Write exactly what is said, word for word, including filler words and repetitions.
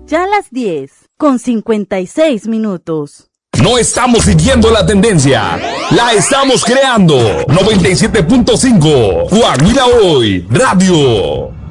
Ya las diez, con cincuenta y seis minutos. No estamos siguiendo la tendencia, la estamos creando. noventa y siete punto cinco, Coahuila Hoy, Radio.